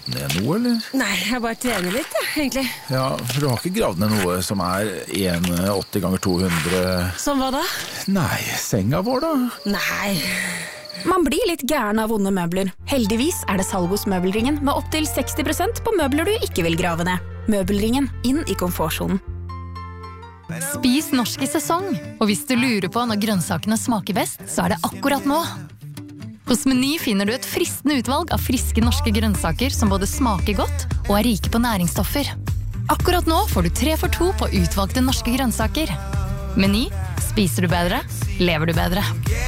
ned noe, eller? Nei, jeg bare trener litt, egentlig. Ja, for du har ikke gravd ned noe som er 1,80 ganger 200... Som hva da? Nei, senga vår da? Nei. Man blir litt gæren av vonde møbler. Heldigvis er det salg hos Møbelringen med opp til 60% på møbler du ikke vil grave ned. Møbelringen, inn i komfortzonen. Spis norsk i sesong, og hvis du lurer på når grønnsakene smaker best, så er det akkurat nå. Hos Meny finner du et fristende utvalg av friske norske grønnsaker som både smaker godt og er rike på næringsstoffer. Akkurat nå får du 3 for 2 på utvalgte norske grønnsaker. Meny, spiser du bedre, lever du bedre.